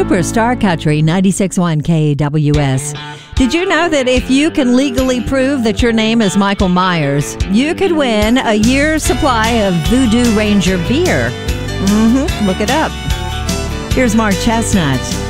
Superstar Country 96.1 KWS. Did you know that if you can legally prove that your name is Michael Myers, you could win a year's supply of Voodoo Ranger beer? Look it up. Here's Mark Chestnut.